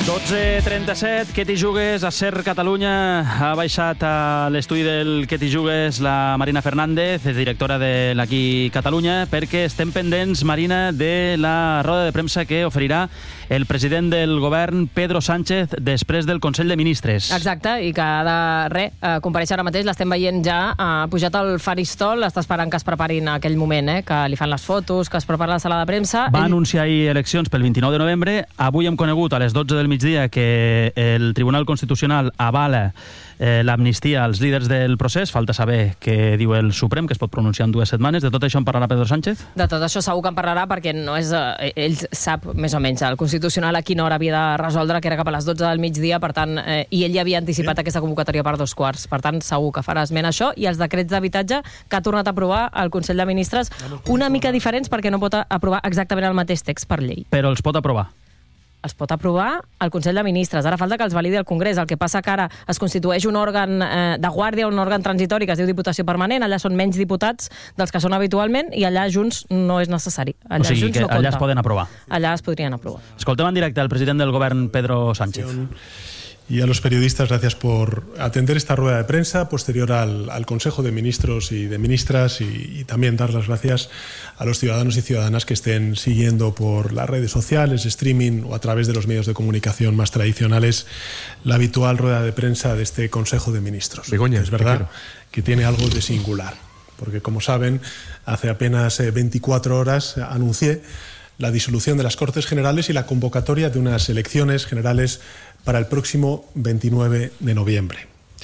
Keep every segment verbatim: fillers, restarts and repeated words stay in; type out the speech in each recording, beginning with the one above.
dotze trenta-set, Què t'hi jugues? A Ser Catalunya ha baixat a l'estudi del Què t'hi jugues la Marina Fernández, és directora de l'Aquí Catalunya, perquè estem pendents, Marina, de la roda de premsa que oferirà el president del govern, Pedro Sánchez, després del Consell de Ministres. Exacte, i que ha de, res, compareixer ara mateix, l'estem veient ja, ha pujat al faristol, està esperant que es preparin aquell moment, eh, que li fan les fotos, que es prepara la sala de premsa. Va Ell... anunciar ahir eleccions pel vint-i-nou de novembre, avui hem conegut a les dotze del migdia que el Tribunal Constitucional avala eh, l'amnistia als líders del procés. Falta saber què diu el Suprem, que es pot pronunciar en dues setmanes. De tot això en parlarà Pedro Sánchez? De tot això segur que en parlarà, perquè no és, eh, ell sap més o menys el Constitucional a quina hora havia de resoldre, que era cap a les dotze del migdia, per tant, eh, i ell ja havia anticipat sí. aquesta convocatòria per dos quarts. Per tant, segur que farà esment això, i els decrets d'habitatge que ha tornat a aprovar el Consell de Ministres, una mica diferents perquè no pot aprovar exactament el mateix text per llei. Però els pot aprovar? Es pot aprovar al Consell de Ministres. Ara falta que els validi el Congrés. El que passa que ara es constitueix un òrgan eh, de guàrdia, un òrgan transitori que es diu Diputació Permanent. Allà són menys diputats dels que són habitualment i allà Junts no és necessari. Allà o sigui Junts que no allà es poden aprovar. Allà es podrien aprovar. Escoltem en directe al president del govern, Pedro Sánchez. Y a los periodistas, gracias por atender esta rueda de prensa posterior al, al Consejo de Ministros y de Ministras, y, y también dar las gracias a los ciudadanos y ciudadanas que estén siguiendo por las redes sociales, streaming o a través de los medios de comunicación más tradicionales la habitual rueda de prensa de este Consejo de Ministros. Begoña, es verdad que tiene algo de singular, porque como saben, hace apenas eh, veinticuatro horas anuncié la disolución de las Cortes Generales y la convocatoria de unas elecciones generales para el próximo veintinueve de noviembre.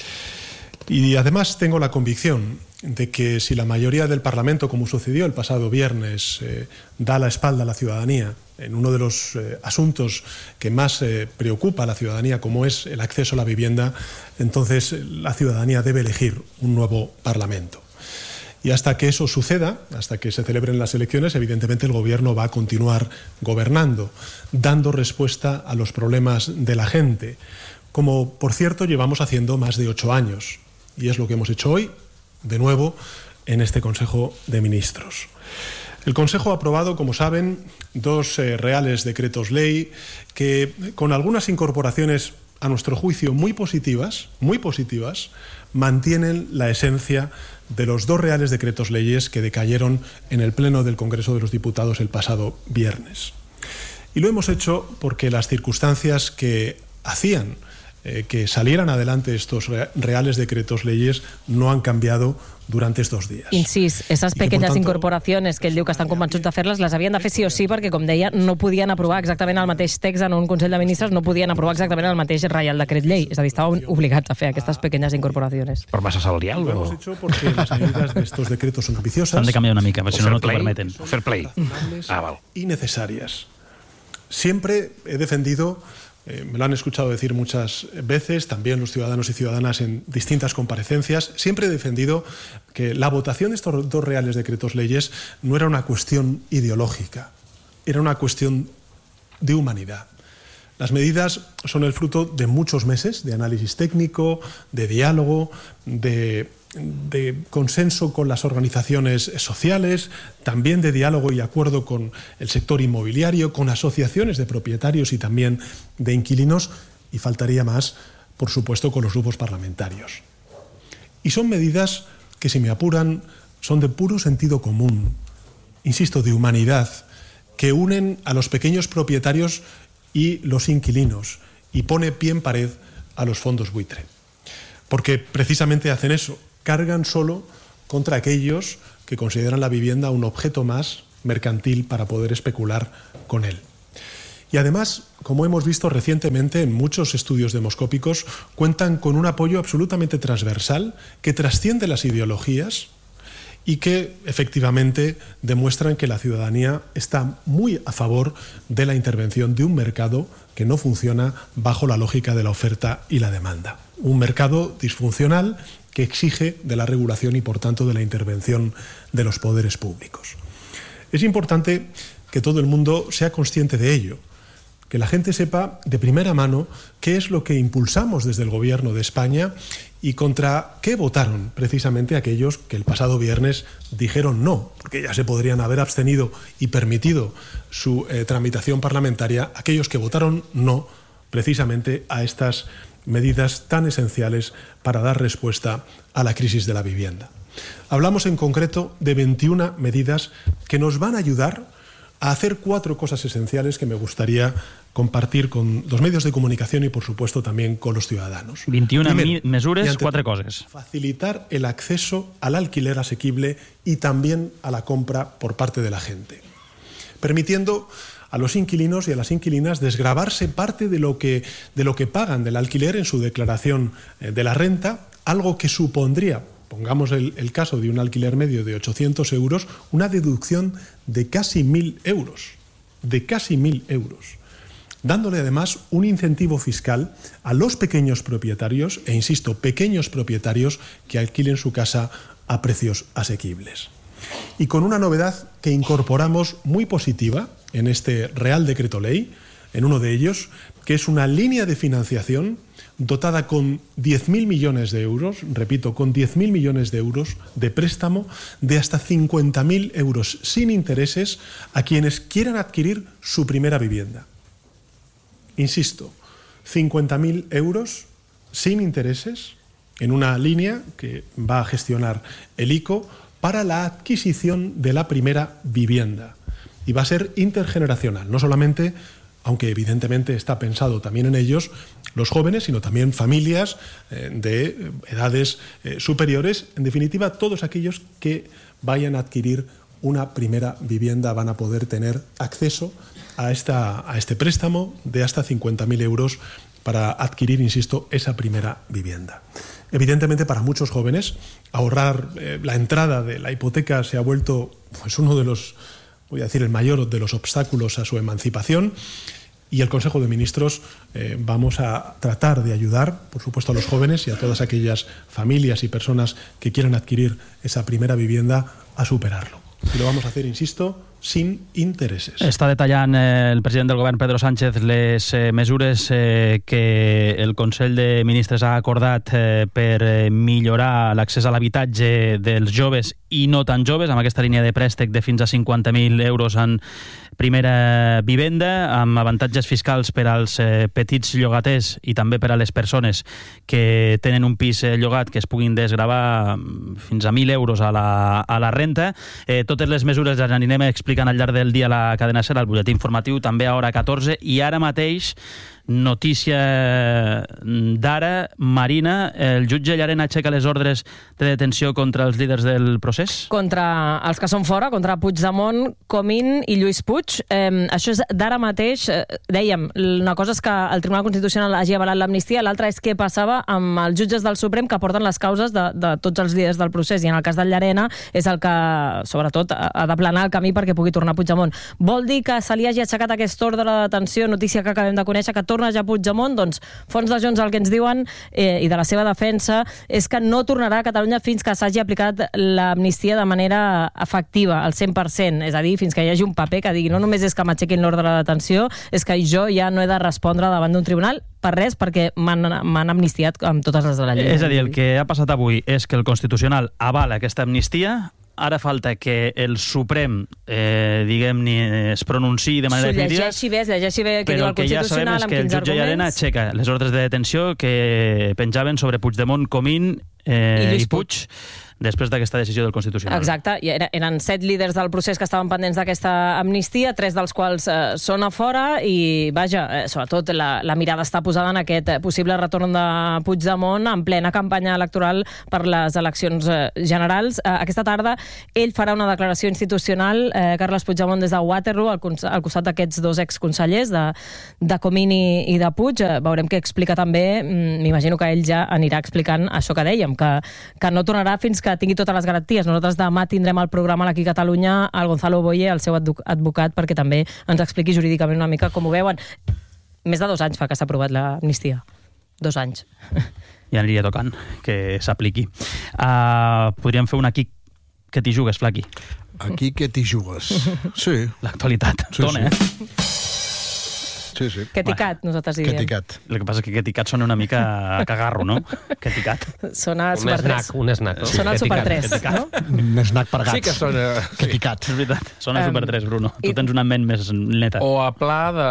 Y además tengo la convicción de que si la mayoría del Parlamento, como sucedió el pasado viernes, eh, da la espalda a la ciudadanía en uno de los eh, asuntos que más eh, preocupa a la ciudadanía, como es el acceso a la vivienda, entonces la ciudadanía debe elegir un nuevo Parlamento. Y hasta que eso suceda, hasta que se celebren las elecciones, evidentemente el Gobierno va a continuar gobernando, dando respuesta a los problemas de la gente, como por cierto llevamos haciendo más de ocho años. Y es lo que hemos hecho hoy, de nuevo, en este Consejo de Ministros. El Consejo ha aprobado, como saben, dos eh, reales decretos ley que, con algunas incorporaciones a nuestro juicio muy positivas, muy positivas, mantienen la esencia de los dos reales decretos leyes que decayeron en el Pleno del Congreso de los Diputados el pasado viernes. Y lo hemos hecho porque las circunstancias que hacían eh, que salieran adelante estos reales decretos leyes no han cambiado durante estos días. Incís, esas pequeñas tanto, incorporacions que ell diu que estan convençuts de fer-les, les havien de fer sí o sí, perquè, com deia, no podien aprovar exactament el mateix text en un Consell de Ministres, no podien aprovar exactament el mateix Reial Decret Llei. És a dir, estaven obligats a fer aquestes pequeñas incorporaciones. ¿Por masa salarial? Lo hemos hecho porque las medidas de estos decretos son ambiciosas. Han de cambiar una mica, si no, no te permiten. Fair play. Ah, vale. Y necesarias. Siempre he defendido, eh, me lo han escuchado decir muchas veces, también los ciudadanos y ciudadanas en distintas comparecencias, siempre he defendido que la votación de estos dos reales decretos leyes no era una cuestión ideológica, era una cuestión de humanidad. Las medidas son el fruto de muchos meses de análisis técnico, de diálogo, de, de consenso con las organizaciones sociales, también de diálogo y acuerdo con el sector inmobiliario, con asociaciones de propietarios y también de inquilinos, y faltaría más, por supuesto, con los grupos parlamentarios. Y son medidas que, si me apuran, son de puro sentido común, insisto, de humanidad, que unen a los pequeños propietarios y los inquilinos, y pone pie en pared a los fondos buitre. Porque precisamente hacen eso, cargan solo contra aquellos que consideran la vivienda un objeto más mercantil para poder especular con él. Y además, como hemos visto recientemente en muchos estudios demoscópicos, cuentan con un apoyo absolutamente transversal que trasciende las ideologías y que efectivamente demuestran que la ciudadanía está muy a favor de la intervención de un mercado que no funciona bajo la lógica de la oferta y la demanda. Un mercado disfuncional que exige de la regulación y, por tanto, de la intervención de los poderes públicos. Es importante que todo el mundo sea consciente de ello, que la gente sepa de primera mano qué es lo que impulsamos desde el Gobierno de España y contra qué votaron precisamente aquellos que el pasado viernes dijeron no, porque ya se podrían haber abstenido y permitido su eh, tramitación parlamentaria, aquellos que votaron no precisamente a estas medidas tan esenciales para dar respuesta a la crisis de la vivienda. Hablamos en concreto de veintiuna medidas que nos van a ayudar a hacer cuatro cosas esenciales que me gustaría compartir con los medios de comunicación y, por supuesto, también con los ciudadanos. veintiuna Primero, mesures, cuatro coses. Facilitar el acceso al alquiler asequible y también a la compra por parte de la gente, permitiendo a los inquilinos y a las inquilinas desgravarse parte de lo que, de lo que pagan del alquiler en su declaración de la renta, algo que supondría, pongamos el, el caso de un alquiler medio de ochocientos euros, una deducción de casi mil euros, de casi mil euros, dándole además un incentivo fiscal a los pequeños propietarios, e insisto, pequeños propietarios que alquilen su casa a precios asequibles. Y con una novedad que incorporamos muy positiva en este Real Decreto Ley, en uno de ellos, que es una línea de financiación dotada con diez mil millones de euros, repito, con diez mil millones de euros de préstamo de hasta cincuenta mil euros sin intereses a quienes quieran adquirir su primera vivienda. Insisto, cincuenta mil euros sin intereses en una línea que va a gestionar el I C O para la adquisición de la primera vivienda. Y va a ser intergeneracional, no solamente, aunque evidentemente está pensado también en ellos, los jóvenes, sino también familias eh, de edades eh, superiores. En definitiva, todos aquellos que vayan a adquirir una primera vivienda van a poder tener acceso a, esta, a este préstamo de hasta cincuenta mil euros para adquirir, insisto, esa primera vivienda. Evidentemente, para muchos jóvenes, ahorrar eh, la entrada de la hipoteca se ha vuelto pues, uno de los, voy a decir, el mayor de los obstáculos a su emancipación. Y el Consejo de Ministros eh, vamos a tratar de ayudar, por supuesto, a los jóvenes y a todas aquellas familias y personas que quieran adquirir esa primera vivienda a superarlo. Y lo vamos a hacer, insisto, sin intereses. Està detallant eh, el president del govern, Pedro Sánchez, les eh, mesures eh, que el Consell de Ministres ha acordat eh, per eh, millorar l'accés a l'habitatge dels joves i no tan joves, amb aquesta línia de préstec de fins a cinquanta mil euros en primera vivenda, amb avantatges fiscals per als eh, petits llogaters i també per a les persones que tenen un pis eh, llogat que es puguin desgravar fins a mil euros a la, a la renta. Eh, totes les mesures les anirem explicant al llarg del dia a la cadena SER, al butlletí informatiu, també a hora catorze, i ara mateix notícia d'ara, Marina, el jutge Llarena aixeca les ordres de detenció contra els líders del procés? Contra els que són fora, contra Puigdemont, Comín i Lluís Puig. Eh, això és d'ara mateix. Eh, dèiem, una cosa és que el Tribunal Constitucional hagi avalat l'amnistia, l'altra és què passava amb els jutges del Suprem que porten les causes de, de tots els líders del procés, i en el cas del Llarena és el que, sobretot, ha d'aplanar el camí perquè pugui tornar Puigdemont. Vol dir que se li hagi aixecat aquest ordre de detenció, notícia que acabem de conèixer, que torna ja Puigdemont? Doncs fonts de Junts el que ens diuen eh, i de la seva defensa és que no tornarà a Catalunya fins que s'hagi aplicat l'amnistia de manera efectiva, al cent per cent. És a dir, fins que hi hagi un paper que digui no només és que m'aixequin l'ordre de detenció, és que jo ja no he de respondre davant d'un tribunal per res perquè m'han amnistiat amb totes les de la llei. És a dir, el que ha passat avui és que el Constitucional avala aquesta amnistia. Ara falta que el Suprem, eh, diguem-ne, es pronunciï de manera definitiva. S'ho llegeixi bé, es llegeixi bé què diu el Constitucional, amb quins arguments. Però el que ja sabem és que el jutge Llarena aixeca les ordres de detenció que penjaven sobre Puigdemont, Comín eh, i, i Puig, després d'aquesta decisió del Constitucional. Exacte, i eren set líders del procés que estaven pendents d'aquesta amnistia, tres dels quals eh, són a fora, i vaja, eh, sobretot la, la mirada està posada en aquest possible retorn de Puigdemont en plena campanya electoral per les eleccions eh, generals. Eh, aquesta tarda ell farà una declaració institucional, eh, Carles Puigdemont, des de Waterloo, al, al costat d'aquests dos exconsellers, de, de Comín i, i de Puig. Eh, veurem què explica també. M'imagino que ell ja anirà explicant això que dèiem, que, que no tornarà fins que tingui totes les garanties. Nosaltres demà tindrem al programa aquí a Catalunya el Gonzalo Boye, el seu advocat, perquè també ens expliqui jurídicament una mica com ho veuen. Més de dos anys fa que s'ha aprovat l'amnistia. Dos anys. Ja aniria tocant que s'apliqui. Uh, podríem fer un aquí que t'hi jugues, Flaqui. Aquí que t'hi jugues. Sí. L'actualitat. Sí, Dona, sí. eh? Sí, sí. Keticat, nosaltres diríem. Keticat. El que passa és que Keticat sona una mica a cagarro, no? Keticat. Sona Un Super tres. snack, un snack. No? Sona el Super tres, no? Un snack per gats. Sí que sona... Keticat. És veritat, sona Um, Super tres, Bruno. Tu i- tens una ment més neta. O a pla de...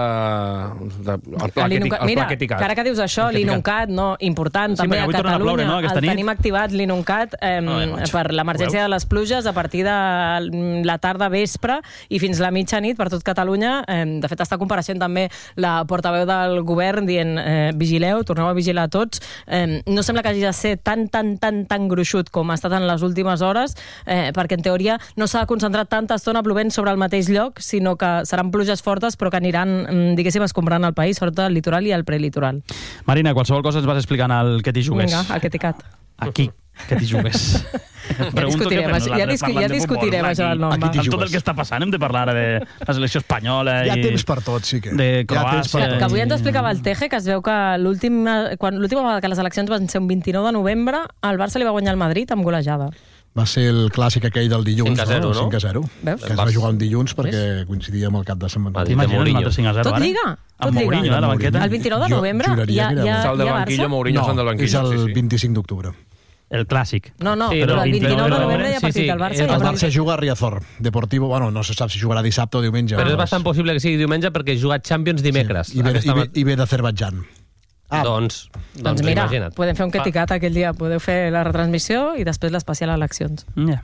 de el pla L'Inuncat. Keticat. Mira, que ara que dius això, El Keticat. l'Inuncat, no, important, Sí, també perquè a avui torna a Catalunya, ploure, no, aquesta el nit? tenim activat l'Inuncat eh, Ai, macho. per l'emergència de les pluges a partir de la tarda vespre i fins la mitjanit per tot Catalunya. Eh, de fet, està compareixent també la portaveu del govern dient eh, vigileu, torneu a vigilar tots. Eh, no sembla que hagi de ser tan, tan, tan, tan gruixut com ha estat en les últimes hores, eh, perquè en teoria no s'ha de concentrar tanta estona plovent sobre el mateix lloc, sinó que seran pluges fortes però que aniran, mm, diguéssim, escombrant el país, sobretot el litoral i el prelitoral. Marina, qualsevol cosa ens vas explicant al que t'hi jugues. Vinga, el Keticat. Aquí, que t'hi jugues. Ja discutirem, això, ja, discu ja discutirem això del nom. Aquí va. t'hi Amb tot jugues. el que està passant hem de parlar ara de la selecció espanyola Hi ha i temps per tot, sí que. de Hi ha temps per Croàcia. Que, tot. que avui ens explicava el Teje que es veu que l'última quan- l'última vegada que les eleccions van ser un vint-i-nou de novembre, el Barça li va guanyar al Madrid amb golejada. Va ser el clàssic aquell del dilluns, cinc a zero, no? cinc a zero. Veus? Que es va jugar un dilluns perquè coincidia amb el cap de setmana. Madrid. T'imagines un Mourinho. altre cinc a zero Tot ara? lliga, tot Amb Mourinho, lliga. eh, a la banqueta. El vint-i-nou de Jo novembre juraria hi ha, que era hi ha, molt. Sal de hi ha banquillo, Barça? Mourinho No, són del banquillo. és el sí, sí. vint-i-cinc d'octubre. El clàssic. No, no, Sí, però no, el vint-i-nou de novembre hi ha sí, partit sí, del Barça. el i El el Barça juga a Riazor. Deportivo, bueno, no se sap si jugarà dissabte o diumenge. Però és no, bastant possible que sigui diumenge perquè juga Champions dimecres. I ve, i Aquesta ve, ma- i ve d'Azerbaidjan. Ah, doncs, doncs, Doncs mira, imagina't. podem fer un Keticat aquell dia, podeu fer la retransmissió i després l'especial eleccions. Ja.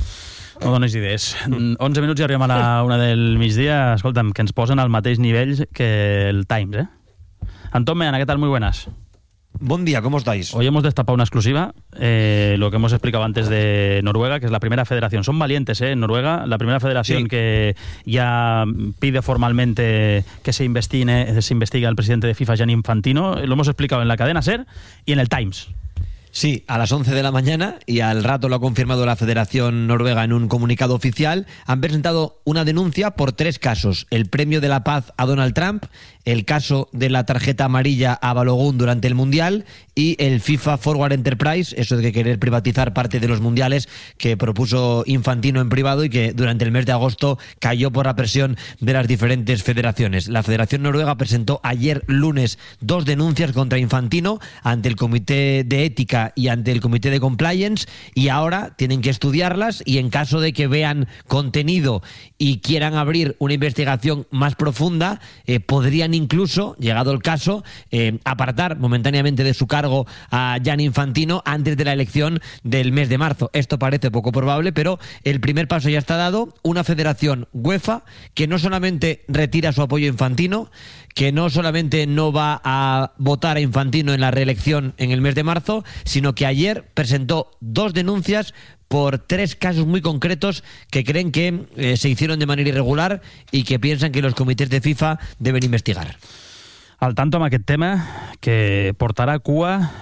No dones idees. onze minuts i arribem a la una del migdia. Escolta'm, que ens posen al mateix nivell que el Times, ¿eh? Antón Meana, ¿qué tal? Muy buenas. Buen día, ¿cómo estáis? Hoy hemos destapado una exclusiva, eh, lo que hemos explicado antes de Noruega, que es la primera federación. Son valientes, ¿eh? En Noruega, la primera federación Sí. que ya pide formalmente que se investigue, se investigue al presidente de FIFA, Gianni Infantino. Lo hemos explicado en la cadena SER y en el Times. Sí, a las once de la mañana, y al rato lo ha confirmado la Federación Noruega en un comunicado oficial, han presentado una denuncia por tres casos. El premio de la paz a Donald Trump, el caso de la tarjeta amarilla a Balogun durante el Mundial y el FIFA Forward Enterprise, eso de que querer privatizar parte de los mundiales que propuso Infantino en privado y que durante el mes de agosto cayó por la presión de las diferentes federaciones. La Federación Noruega presentó ayer lunes dos denuncias contra Infantino ante el Comité de Ética y ante el Comité de Compliance, y ahora tienen que estudiarlas y en caso de que vean contenido y quieran abrir una investigación más profunda, eh, podrían incluso, llegado el caso, eh, apartar momentáneamente de su cargo a Gianni Infantino antes de la elección del mes de marzo. Esto parece poco probable, pero el primer paso ya está dado. Una federación UEFA que no solamente retira su apoyo a Infantino, que no solamente no va a votar a Infantino en la reelección en el mes de marzo, sino que ayer presentó dos denuncias por tres casos muy concretos que creen que eh, se hicieron de manera irregular y que piensan que los comités de FIFA deben investigar. Al tanto amb aquest tema, que portarà cua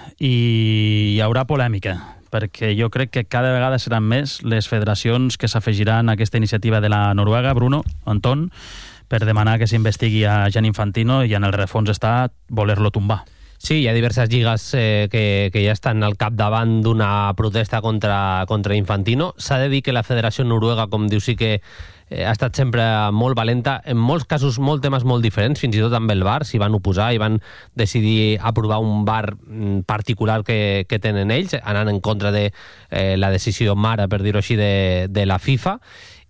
i hi haurà polèmica, perquè jo crec que cada vegada seran més les federacions que s'afegiran a aquesta iniciativa de la Noruega, Bruno, Anton, per demanar que s'investigui a Gianni Infantino i en el refons està voler-lo tombar. Sí, hi ha diverses lligues eh, que, que ja estan al capdavant d'una protesta contra, contra Infantino. S'ha de dir que la Federació Noruega, com diu, sí que eh, ha estat sempre molt valenta. En molts casos, molt temes molt diferents, fins i tot amb el V A R, s'hi van oposar i van decidir aprovar un V A R particular que, que tenen ells, anant en contra de eh, la decisió mare, per dir-ho així, de, de la FIFA.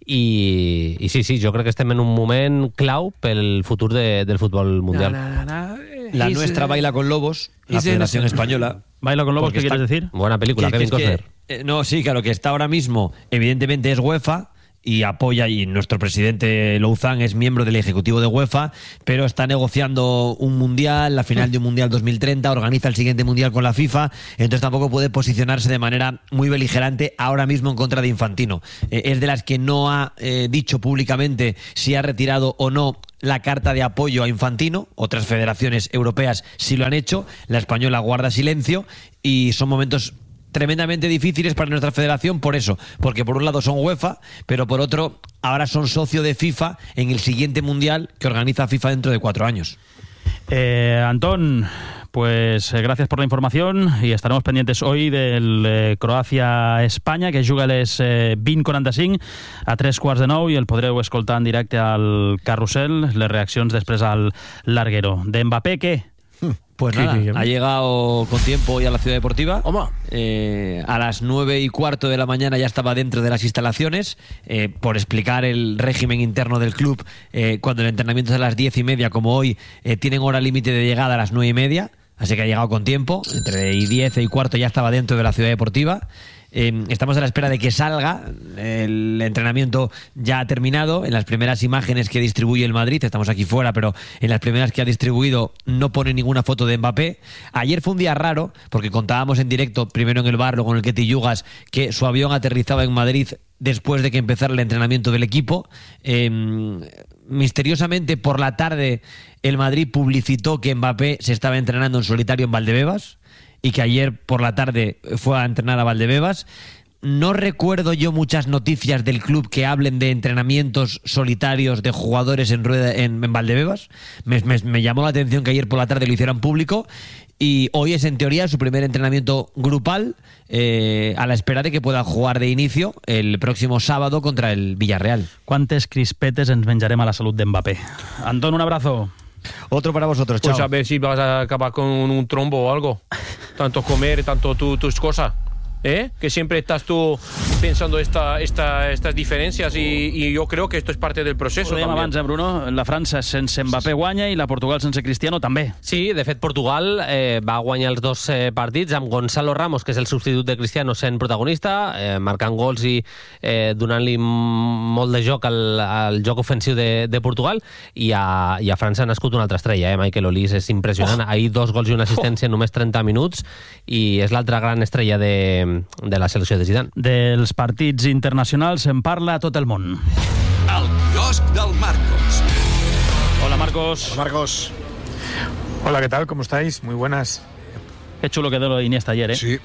I, i sí, sí, jo crec que estem en un moment clau pel futur de, del futbol mundial. La nuestra baila con lobos, la Federación Española. ¿Baila con lobos? Porque ¿Qué está- quieres decir? Buena película, Que- que Kevin es que, Costner. eh, no, sí, claro, que está ahora mismo, evidentemente es UEFA y apoya, y nuestro presidente Louzan es miembro del ejecutivo de UEFA, pero está negociando un mundial, la final de un mundial dos mil treinta, organiza el siguiente mundial con la FIFA, entonces tampoco puede posicionarse de manera muy beligerante ahora mismo en contra de Infantino. Eh, es de las que no ha eh, dicho públicamente si ha retirado o no la carta de apoyo a Infantino. Otras federaciones europeas sí lo han hecho, la española guarda silencio, y son momentos tremendamente difíciles para nuestra federación por eso, porque por un lado son UEFA, pero por otro ahora son socio de FIFA en el siguiente mundial que organiza FIFA dentro de cuatro años. Eh, Antón, pues eh, gracias por la información y estaremos pendientes hoy del eh, Croàcia-Espanya, que juga a les eh, vint quaranta-cinc a tres quarts de nou i el podreu escoltar en directe al Carrusel, les reaccions després al larguero. De Mbappé, ¿qué? Pues nada, ha llegado con tiempo hoy a la Ciudad Deportiva. Oma. Eh, a las nueve y cuarto de la mañana ya estaba dentro de las instalaciones. Eh, por explicar el régimen interno del club, eh, cuando el entrenamiento es a las diez y media, como hoy, eh, tienen hora límite de llegada a las nueve y media. Así que ha llegado con tiempo. Entre y diez y cuarto ya estaba dentro de la Ciudad Deportiva. Eh, estamos a la espera de que salga. El entrenamiento ya ha terminado. En las primeras imágenes que distribuye el Madrid, estamos aquí fuera, pero en las primeras que ha distribuido no pone ninguna foto de Mbappé. Ayer fue un día raro porque contábamos en directo, primero en el bar, luego en el Ketty Yugas, que su avión aterrizaba en Madrid después de que empezara el entrenamiento del equipo. Eh, misteriosamente por la tarde el Madrid publicitó que Mbappé se estaba entrenando en solitario en Valdebebas y que ayer por la tarde fue a entrenar a Valdebebas. No recuerdo yo muchas noticias del club que hablen de entrenamientos solitarios de jugadores en, rueda, en, en Valdebebas. Me, me, me llamó la atención que ayer por la tarde lo hicieran público y hoy es en teoría su primer entrenamiento grupal, eh, a la espera de que pueda jugar de inicio el próximo sábado contra el Villarreal. Quantes crispetes ens menjarem a la salut de Mbappé. Antón, un abrazo. Otro para vosotros, chao. Pues a ver si vas a acabar con un trombo o algo. Tanto comer, tanto tu, tus cosas. ¿Eh? Que siempre estás tú pensando esta, esta, estas diferencias i, i jo crec que esto es parte del proceso. Ho dèiem abans, eh, Bruno, la França sense Mbappé guanya i la Portugal sense Cristiano també. Sí, de fet Portugal eh, va guanyar els dos eh, partits amb Gonzalo Ramos, que és el substitut de Cristiano, sent protagonista, eh, marcant gols i eh, donant-li molt de joc al, al joc ofensiu de, de Portugal, i a, i a França ha nascut una altra estrella, eh? Michael Olise, és impressionant. Oh. Ahir dos gols i una assistència en només trenta minuts i és l'altra gran estrella de de la selecció de Zidane. Dels partits internacionals en parla tot el món. El quiosc del Marcos. Hola, Marcos. Hola, Marcos. Hola, ¿qué tal? ¿Cómo estáis? Muy buenas. Qué chulo quedó lo de Iniesta ayer, ¿eh? Sí.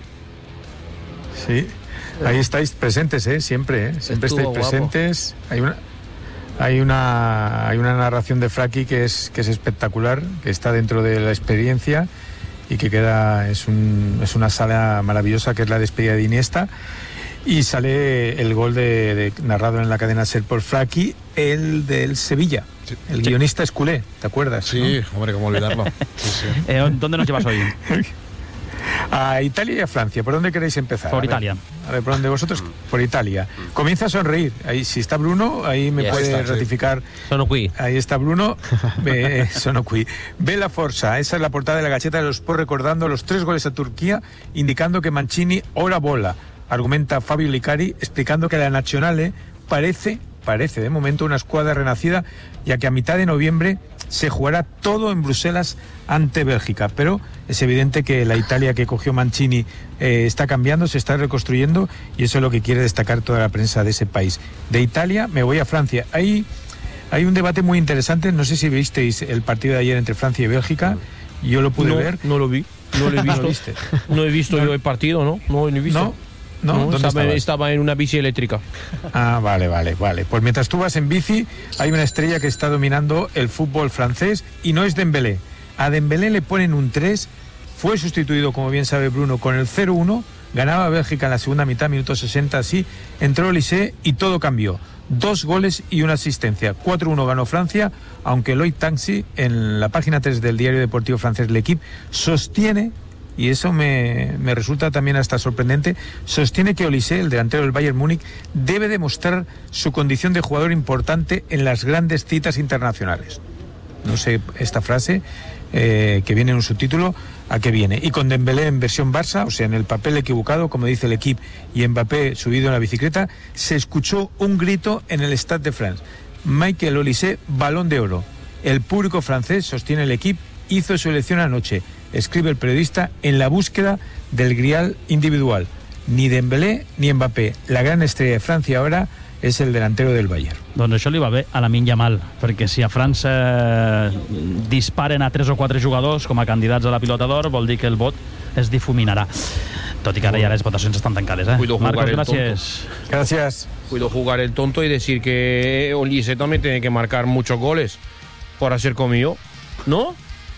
Sí. Ahí estáis presentes, ¿eh? Siempre, ¿eh? Siempre Estuvo estáis presentes. Hay una... Hay una, hay una narración de Fraki que es, que es espectacular, que está dentro de la experiencia y que queda, es, un, es una sala maravillosa, que es la despedida de Iniesta, y sale el gol de, de narrado en la cadena SER por Fraki, el del Sevilla. Sí. El sí. guionista es culé, ¿te acuerdas? Sí, ¿no? Hombre, cómo olvidarlo. Sí, sí. Eh, ¿Dónde nos llevas hoy? A Italia y a Francia. ¿Por dónde queréis empezar? Por a Italia. Ver, a ver, ¿por dónde vosotros? Por Italia. Comienza a sonreír. Ahí, si está Bruno, ahí me yes, puede está, ratificar. Sí. Sono qui. Ahí está Bruno. Ve, sono qui. Ve la forza. Esa es la portada de la Gazzetta dello Sport, recordando los tres goles a Turquía, indicando que Mancini ora bola. Argumenta Fabio Licari, explicando que la Nazionale parece, parece de momento una escuadra renacida, ya que a mitad de noviembre se jugará todo en Bruselas ante Bélgica, pero es evidente que la Italia que cogió Mancini eh, está cambiando, se está reconstruyendo, y eso es lo que quiere destacar toda la prensa de ese país. De Italia me voy a Francia. Hay, hay un debate muy interesante, no sé si visteis el partido de ayer entre Francia y Bélgica, yo lo pude no, ver. No lo vi, no lo he visto. ¿No, no he visto no. yo el partido, ¿no? No lo he visto. ¿No? ¿No? No, estaba, estaba en una bici eléctrica. Ah, vale, vale, vale. Pues mientras tú vas en bici, hay una estrella que está dominando el fútbol francés y no es Dembélé. A Dembélé le ponen un tres, fue sustituido, como bien sabe Bruno, con el cero uno, ganaba Bélgica en la segunda mitad, minuto sesenta, así, entró Olise y todo cambió. Dos goles y una asistencia. cuatro uno ganó Francia, aunque Loïc Tanguy, en la página tres del diario deportivo francés L'Équipe, sostiene, y eso me, me resulta también hasta sorprendente, sostiene que Olise, el delantero del Bayern Múnich, debe demostrar su condición de jugador importante en las grandes citas internacionales. No sé esta frase, eh, que viene en un subtítulo, a qué viene. Y con Dembélé en versión Barça, o sea, en el papel equivocado, como dice el equipo, y Mbappé subido en la bicicleta, se escuchó un grito en el Stade de France. Michael Olise, balón de oro. El público francés, sostiene el equipo, hizo su elección anoche. Escribe el periodista, en la búsqueda del grial individual. Ni Dembélé ni Mbappé. La gran estrella de Francia ahora és el delantero del Bayern. Doncs això li va bé a Lamine Yamal, perquè si a França disparen a tres o quatre jugadors com a candidats a la pilota d'or, vol dir que el vot es difuminarà. Tot i que ara ja les votacions estan tancades, eh? Cuido Marcos, jugar el gracias. tonto. Gracias. Cuido jugar el tonto y decir que Olise también tiene que marcar muchos goles para ser conmigo, ¿no?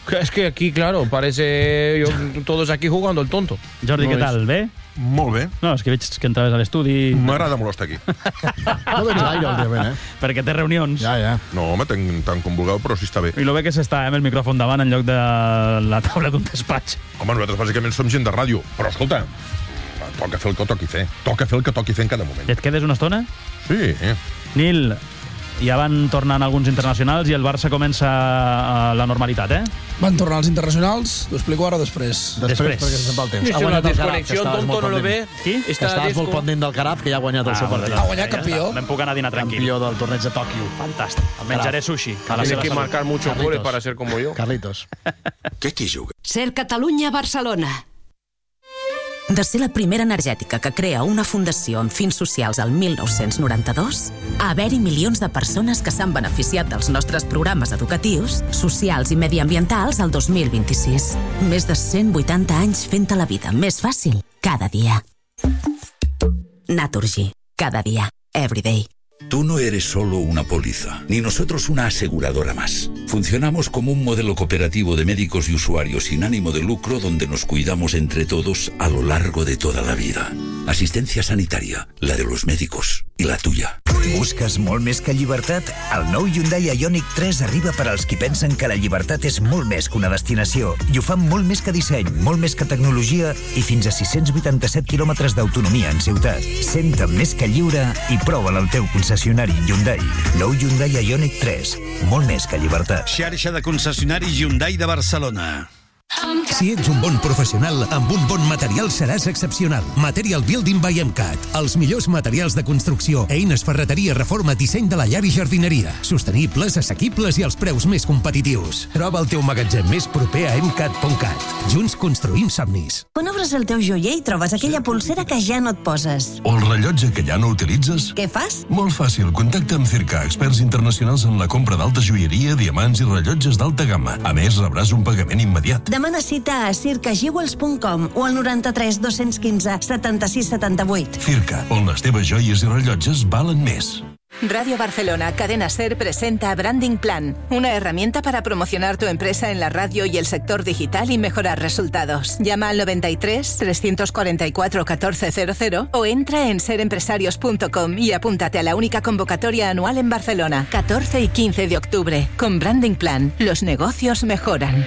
Es que aquí, claro, parece yo, todos aquí jugando el tonto. Jordi, no què tal? és... Bé? Molt bé. No, és que veig que entraves a l'estudi... M'agrada molt estar aquí. No veig gaire, òbviament, eh? Perquè té reunions. Ja, ja. No, home, tant, tant com vulgueu, però sí està bé. I lo bé que s'està amb el micròfon davant en lloc de la taula d'un despatx. Home, nosaltres bàsicament som gent de ràdio, però escolta, toca fer el que toqui fer. Toca fer el que toqui fer en cada moment. I et quedes una estona? Sí. Nil, ja van tornant alguns internacionals i el Barça comença a la normalitat, eh? Van tornar els internacionals, t'ho explico ara o després? Després, perquè se'n va el temps. Ha guanyat el Caraf, que estaves molt pendent. Qui? Que estaves molt pendent del Caraf, que ja ha guanyat el seu partit. Ha guanyat campió. Me'n puc anar a dinar tranquil. Campió del torneig de Tòquio. Fantàstic. Em menjaré sushi. Tiene que marcar muchos goles para ser como yo. Carlitos. Què t'hi juga? Ser Catalunya-Barcelona. De ser la primera energètica que crea una fundació amb fins socials al mil nou-cents noranta-dos, a haver-hi milions de persones que s'han beneficiat dels nostres programes educatius, socials i mediambientals al dos mil vint-i-sis. Més de cent vuitanta anys fent-te la vida més fàcil cada dia. Naturgy. Cada dia. Every day. Tú no eres solo una póliza, ni nosotros una aseguradora más. Funcionamos como un modelo cooperativo de médicos y usuarios sin ánimo de lucro donde nos cuidamos entre todos a lo largo de toda la vida. Asistencia sanitaria, la de los médicos i la tuya. Busques molt més que llibertat? El nou Hyundai Ioniq tres arriba per als qui pensen que la llibertat és molt més que una destinació. I ho fan molt més que disseny, molt més que tecnologia i fins a sis-cents vuitanta-set quilòmetres d'autonomia en ciutat. Senta més que lliure i prova'l al teu concessionari Hyundai. Nou Hyundai Ioniq tres. Molt més que llibertat. Xarxa de concessionaris Hyundai de Barcelona. Si ets un bon professional, amb un bon material seràs excepcional. Material Building by MCAT. Els millors materials de construcció, eines, ferreteria, reforma, disseny de la llar i jardineria. Sostenibles, assequibles i als preus més competitius. Troba el teu magatzem més proper a m cat punt cat. Junts construïm somnis. Quan obres el teu joier i trobes aquella polsera que ja no et poses. O el rellotge que ja no utilitzes. Què fas? Molt fàcil. Contacta amb Circa, experts internacionals en la compra d'alta joieria, diamants i rellotges d'alta gamma. A més, rebràs un pagament immediat. Demana cita a circa jewels punt com o al noranta-tres dos-cents quinze setanta-sis setanta-vuit. Circa, on les teves joies i rellotges valen més. Radio Barcelona, Cadena SER presenta Branding Plan, una herramienta para promocionar tu empresa en la radio y el sector digital y mejorar resultados. Llama al noventa y tres, trescientos cuarenta y cuatro, catorce cero cero o entra en ser empresarios punto com y apúntate a la única convocatoria anual en Barcelona, catorce y quince de octubre. Con Branding Plan, los negocios mejoran.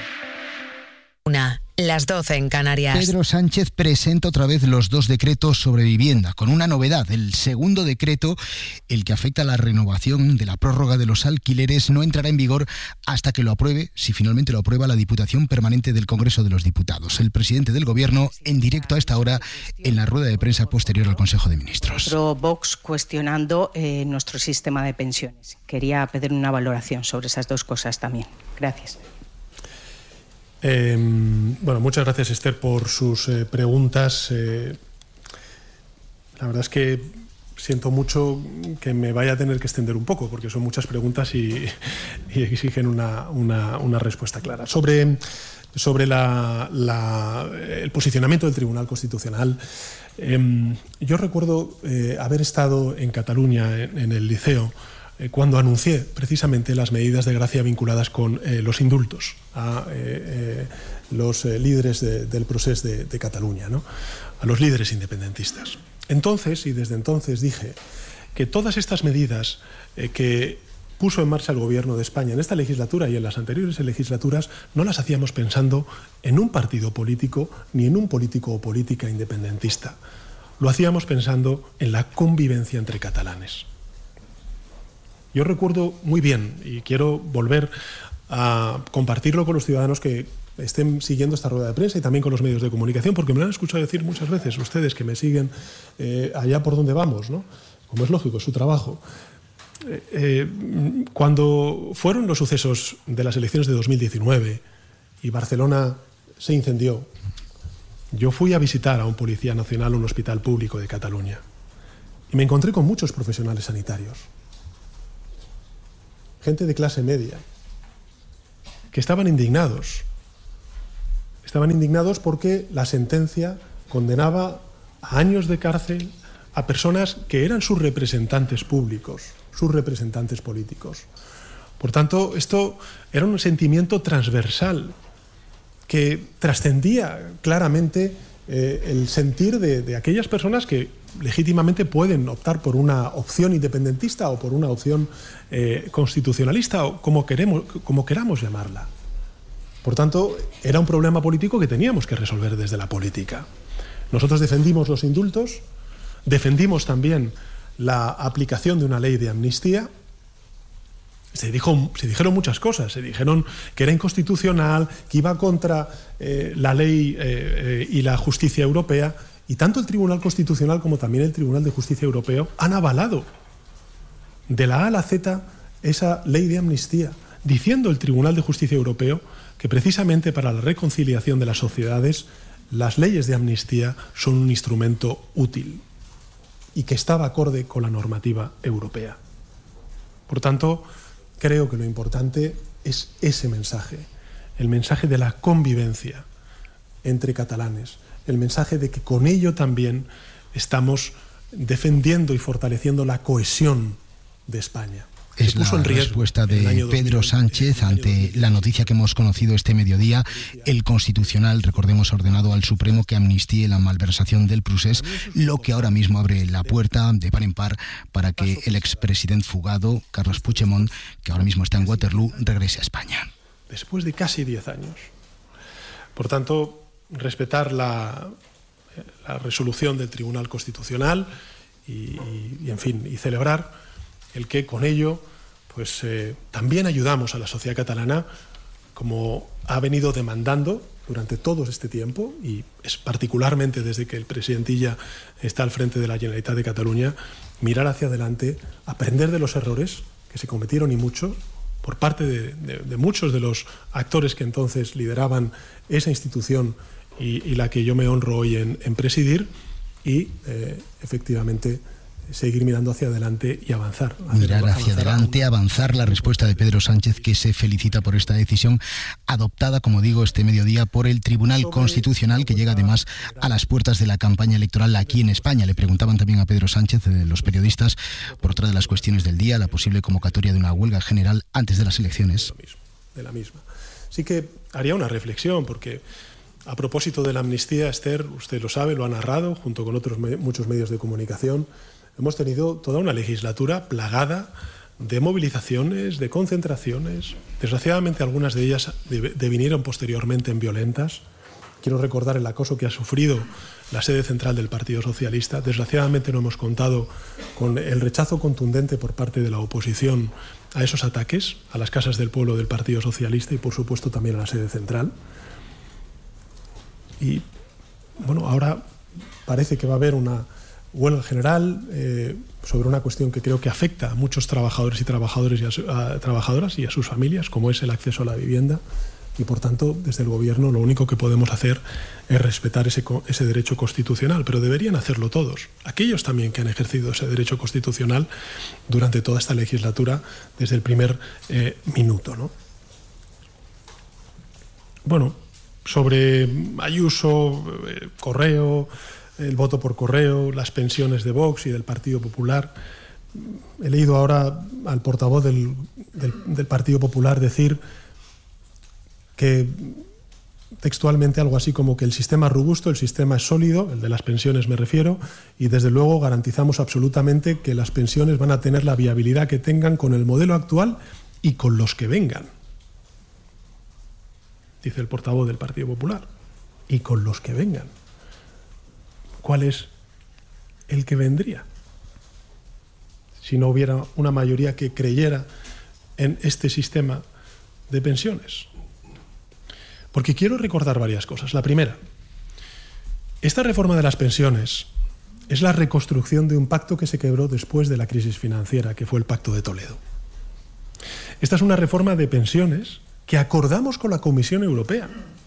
Una, las doce en Canarias. Pedro Sánchez presenta otra vez los dos decretos sobre vivienda, con una novedad. El segundo decreto, el que afecta a la renovación de la prórroga de los alquileres, no entrará en vigor hasta que lo apruebe, si finalmente lo aprueba la Diputación Permanente del Congreso de los Diputados. El presidente del Gobierno, en directo a esta hora, en la rueda de prensa posterior al Consejo de Ministros. Pro Vox cuestionando eh, nuestro sistema de pensiones. Quería pedir una valoración sobre esas dos cosas también. Gracias. Eh, bueno, muchas gracias, Esther, por sus eh, preguntas. Eh, la verdad es que siento mucho que me vaya a tener que extender un poco, porque son muchas preguntas y, y exigen una, una, una respuesta clara. Sobre, sobre la, la, el posicionamiento del Tribunal Constitucional, eh, yo recuerdo eh, haber estado en Cataluña, en, en el Liceo, cuando anuncié precisamente las medidas de gracia vinculadas con eh, los indultos a eh, eh, los eh, líderes de, del procés de, de Cataluña, ¿no? A los líderes independentistas. Entonces, y desde entonces, dije que todas estas medidas eh, que puso en marcha el Gobierno de España en esta legislatura y en las anteriores legislaturas no las hacíamos pensando en un partido político ni en un político o política independentista. Lo hacíamos pensando en la convivencia entre catalanes. Yo recuerdo muy bien, y quiero volver a compartirlo con los ciudadanos que estén siguiendo esta rueda de prensa y también con los medios de comunicación, porque me lo han escuchado decir muchas veces ustedes que me siguen eh, allá por donde vamos, ¿no? Como es lógico, es su trabajo. Eh, eh, cuando fueron los sucesos de las elecciones de dos mil diecinueve y Barcelona se incendió, yo fui a visitar a un policía nacional, un hospital público de Cataluña, y me encontré con muchos profesionales sanitarios. Gente de clase media, que estaban indignados. Estaban indignados porque la sentencia condenaba a años de cárcel a personas que eran sus representantes públicos, sus representantes políticos. Por tanto, esto era un sentimiento transversal que trascendía claramente eh, el sentir de, de aquellas personas que legítimamente pueden optar por una opción independentista o por una opción eh, constitucionalista o como, queremos, como queramos llamarla. Por tanto, era un problema político que teníamos que resolver desde la política. Nosotros defendimos los indultos, defendimos también la aplicación de una ley de amnistía. Se, dijo, se dijeron muchas cosas, se dijeron que era inconstitucional, que iba contra eh, la ley eh, eh, y la justicia europea, y tanto el Tribunal Constitucional como también el Tribunal de Justicia Europeo han avalado de la A a la Z esa ley de amnistía, diciendo el Tribunal de Justicia Europeo que precisamente para la reconciliación de las sociedades las leyes de amnistía son un instrumento útil y que estaba acorde con la normativa europea. Por tanto, creo que lo importante es ese mensaje, el mensaje de la convivencia entre catalanes, el mensaje de que con ello también estamos defendiendo y fortaleciendo la cohesión de España. Es la respuesta de Pedro Sánchez ante la noticia que hemos conocido este mediodía. El Constitucional, recordemos, ha ordenado al Supremo que amnistíe la malversación del Prusés, lo que ahora mismo abre la puerta de par en par para que el expresidente fugado, Carles Puigdemont, que ahora mismo está en Waterloo, regrese a España. Después de casi diez años. Por tanto, respetar la, la resolución del Tribunal Constitucional y, y, y, en fin, y celebrar el que con ello pues eh, también ayudamos a la sociedad catalana, como ha venido demandando durante todo este tiempo, y es particularmente desde que el presidente Illa está al frente de la Generalitat de Cataluña, mirar hacia adelante, aprender de los errores que se cometieron y mucho por parte de, de, de muchos de los actores que entonces lideraban esa institución y, y la que yo me honro hoy en, en presidir, y eh, efectivamente seguir mirando hacia adelante y avanzar. Mirar hacia adelante, avanzar. La respuesta de Pedro Sánchez, que se felicita por esta decisión adoptada, como digo, este mediodía por el Tribunal Constitucional, que llega además a las puertas de la campaña electoral aquí en España. Le preguntaban también a Pedro Sánchez, eh, los periodistas, por otra de las cuestiones del día, la posible convocatoria de una huelga general antes de las elecciones. De la misma. Sí que haría una reflexión, porque a propósito de la amnistía, Esther, usted lo sabe, lo ha narrado, junto con otros me- muchos medios de comunicación. Hemos tenido toda una legislatura plagada de movilizaciones, de concentraciones. Desgraciadamente algunas de ellas devinieron posteriormente en violentas. Quiero recordar el acoso que ha sufrido la sede central del Partido Socialista. Desgraciadamente no hemos contado con el rechazo contundente por parte de la oposición a esos ataques, a las casas del pueblo del Partido Socialista y por supuesto también a la sede central. Y bueno, ahora parece que va a haber una huelga general eh, sobre una cuestión que creo que afecta a muchos trabajadores y trabajadores y a, su, a trabajadoras y a sus familias, como es el acceso a la vivienda, y por tanto desde el gobierno lo único que podemos hacer es respetar ese, ese derecho constitucional, pero deberían hacerlo todos, aquellos también que han ejercido ese derecho constitucional durante toda esta legislatura desde el primer eh, minuto, ¿no? Bueno, sobre Ayuso, eh, Correo, el voto por correo, las pensiones de Vox y del Partido Popular. He leído ahora al portavoz del, del, del Partido Popular decir que textualmente algo así como que el sistema es robusto, el sistema es sólido, el de las pensiones me refiero, y desde luego garantizamos absolutamente que las pensiones van a tener la viabilidad que tengan con el modelo actual y con los que vengan. Dice el portavoz del Partido Popular. Y con los que vengan. ¿Cuál es el que vendría? Si no hubiera una mayoría que creyera en este sistema de pensiones. Porque quiero recordar varias cosas. La primera, esta reforma de las pensiones es la reconstrucción de un pacto que se quebró después de la crisis financiera, que fue el Pacto de Toledo. Esta es una reforma de pensiones que acordamos con la Comisión Europea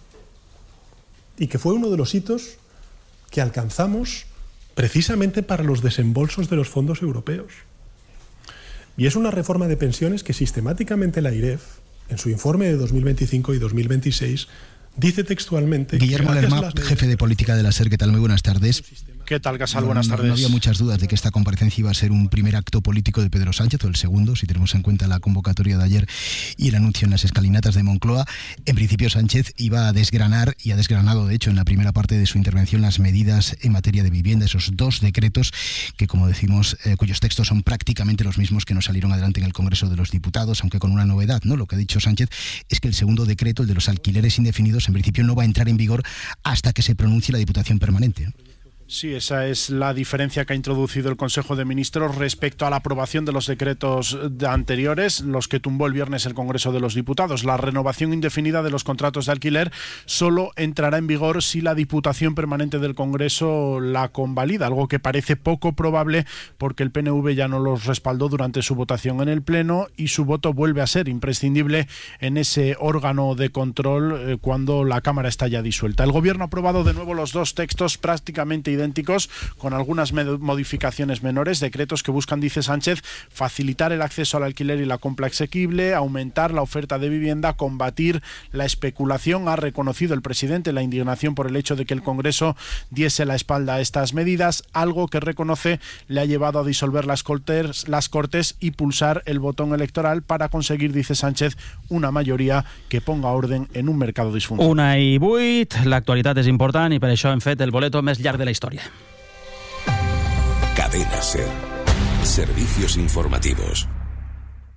y que fue uno de los hitos que alcanzamos precisamente para los desembolsos de los fondos europeos. Y es una reforma de pensiones que sistemáticamente la I R E F, en su informe de dos mil veinticinco y dos mil veitiseiis, dice textualmente... Guillermo Lerma, las... jefe de política de la SER, ¿qué tal? Muy buenas tardes. ¿Qué tal, Casal? No, Buenas no, tardes. no había muchas dudas de que esta comparecencia iba a ser un primer acto político de Pedro Sánchez, o el segundo, si tenemos en cuenta la convocatoria de ayer y el anuncio en las escalinatas de Moncloa. En principio, Sánchez iba a desgranar, y ha desgranado, de hecho, en la primera parte de su intervención, las medidas en materia de vivienda, esos dos decretos que, como decimos, eh, cuyos textos son prácticamente los mismos que no salieron adelante en el Congreso de los Diputados, aunque con una novedad, ¿no? Lo que ha dicho Sánchez es que el segundo decreto, el de los alquileres indefinidos, en principio no va a entrar en vigor hasta que se pronuncie la Diputación Permanente, ¿no? Sí, esa es la diferencia que ha introducido el Consejo de Ministros respecto a la aprobación de los decretos anteriores, los que tumbó el viernes el Congreso de los Diputados. La renovación indefinida de los contratos de alquiler solo entrará en vigor si la Diputación Permanente del Congreso la convalida, algo que parece poco probable porque el P N V ya no los respaldó durante su votación en el Pleno y su voto vuelve a ser imprescindible en ese órgano de control eh, cuando la Cámara está ya disuelta. El Gobierno ha aprobado de nuevo los dos textos prácticamente idénticos, con algunas modificaciones menores, decretos que buscan, dice Sánchez, facilitar el acceso al alquiler y la compra asequible, aumentar la oferta de vivienda, combatir la especulación. Ha reconocido el presidente la indignación por el hecho de que el Congreso diese la espalda a estas medidas, algo que reconoce le ha llevado a disolver las Cortes, las Cortes y pulsar el botón electoral para conseguir, dice Sánchez, una majoria que ponga orden en un mercado disfuncional. Una i vuit, l'actualitat és important i per això hem fet el boleto més llarg de la història. Cadena Ser. Servicios informativos.